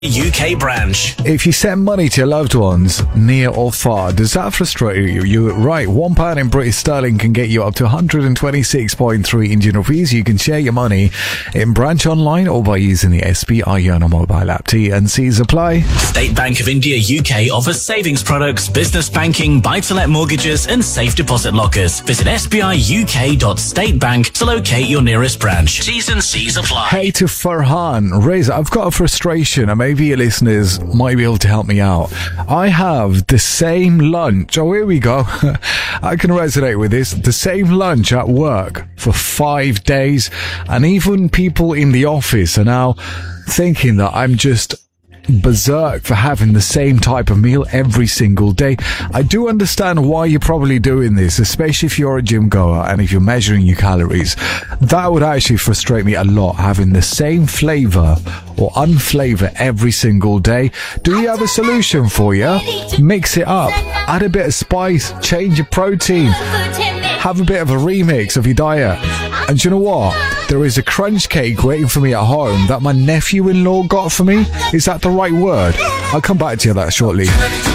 UK branch. If you send money to your loved ones, near or far, does that frustrate you? You're right. £1 in British sterling can get you up to 126.3 Indian rupees. You can share your money in branch online or by using the SBI Yono mobile app. T&Cs apply. State Bank of India UK offers savings products, business banking, buy-to-let mortgages and safe deposit lockers. Visit sbiuk.statebank to locate your nearest branch. T's and C's apply. Hey to Farhan. Riz, I've got a frustration and maybe your listeners might be able to help me out. I have the same lunch. Oh, here we go. I can resonate with this. The same lunch at work for 5 days, and even people in the office are now thinking that I'm just berserk for having the same type of meal every single day. I do understand why you're probably doing this, especially if you're a gym goer and if you're measuring your calories. That would actually frustrate me a lot, having the same flavor or unflavor every single day. Do you have a solution for you? Mix it up, add a bit of spice, change your protein, have a bit of a remix of your diet. And do you know what? There is a crunch cake waiting for me at home that my nephew-in-law got for me. Is that the right word? I'll come back to you on that shortly.